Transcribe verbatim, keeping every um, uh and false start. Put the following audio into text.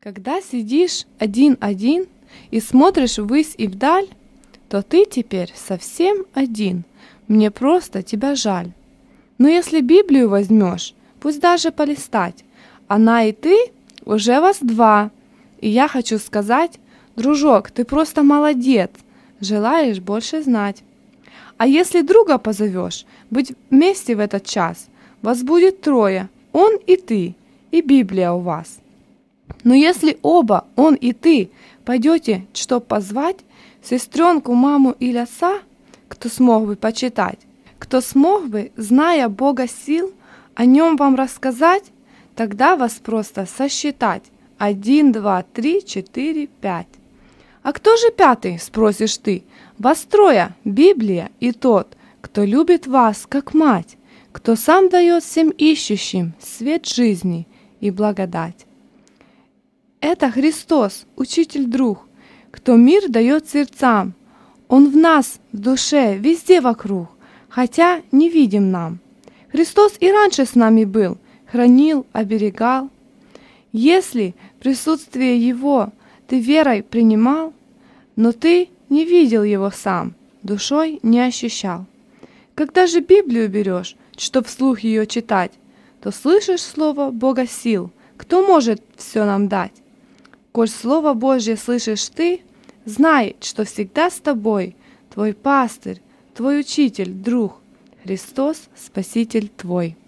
Когда сидишь один-один и смотришь ввысь и вдаль, то ты теперь совсем один, мне просто тебя жаль. Но если Библию возьмешь, пусть даже полистать, она и ты уже вас два. И я хочу сказать, дружок, ты просто молодец, желаешь больше знать. А если друга позовешь, быть вместе в этот час, вас будет трое, он и ты, и Библия у вас. Но если оба, он и ты, пойдете, чтоб позвать сестренку, маму или отца, кто смог бы почитать, кто смог бы, зная Бога сил, о нем вам рассказать, тогда вас просто сосчитать. Один, два, три, четыре, пять. А кто же пятый, спросишь ты? Вас трое, Библия и тот, кто любит вас, как мать, кто сам дает всем ищущим свет жизни и благодать. Это Христос, Учитель-друг, кто мир дает сердцам. Он в нас, в душе, везде вокруг, хотя не видим нам. Христос и раньше с нами был, хранил, оберегал. Если присутствие Его ты верой принимал, но ты не видел Его сам, душой не ощущал. Когда же Библию берешь, чтоб вслух ее читать, то слышишь слово Бога сил, кто может все нам дать. Коль Слово Божье слышишь ты, знай, что всегда с тобой твой пастырь, твой учитель, друг, Христос, Спаситель твой.